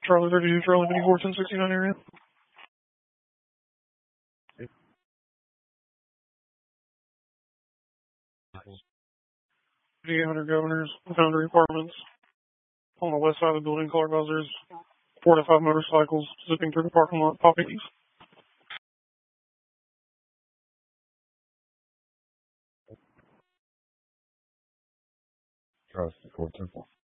Charlie 32, Charlie Mini 1069 area. 800 Governors, Foundry Apartments. On the west side of the building, car buzzers, 4 to 5 motorcycles zipping through the parking lot, popping east. Charlie 4 Temple.